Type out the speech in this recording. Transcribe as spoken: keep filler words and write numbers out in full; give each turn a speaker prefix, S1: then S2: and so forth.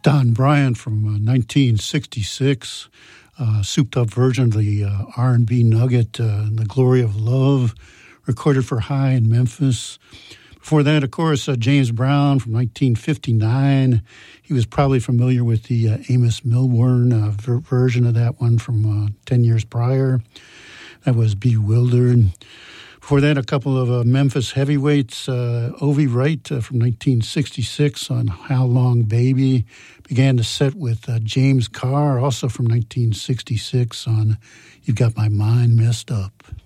S1: Don Bryant from uh, nineteen sixty-six, uh, souped-up version of the uh, R and B nugget, uh, The Glory of Love, recorded for High in Memphis. Before that, of course, uh, James Brown from nineteen fifty-nine. He was probably familiar with the uh, Amos Milburn uh, ver- version of that one from uh, ten years prior. That was Bewildered. Before that, a couple of uh, Memphis heavyweights, uh, Ovi Wright uh, from nineteen sixty-six on How Long Baby. Began the set with uh, James Carr, also from nineteen sixty-six on You've Got My Mind Messed Up.